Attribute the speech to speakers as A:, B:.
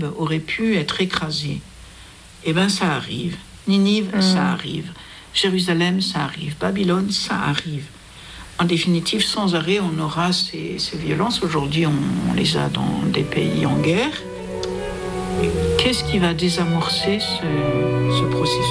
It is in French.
A: Ninive aurait pu être écrasée. Eh bien, ça arrive. Ninive, ça arrive. Jérusalem, ça arrive. Babylone, ça arrive. En définitive, sans arrêt, on aura ces violences. Aujourd'hui, on les a dans des pays en guerre. Qu'est-ce qui va désamorcer ce processus ?